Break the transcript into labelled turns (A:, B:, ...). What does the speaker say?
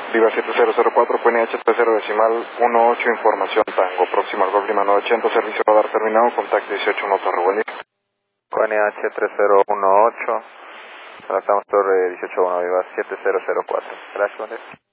A: Viva 7004, PNH 30 información Tango, próximo al Golf Lima 980, servicio radar terminado, contacto 18-1 Torre, buen día.
B: QNH 3018, conectamos Torre 18-1, Viva 7004. Gracias, buen día.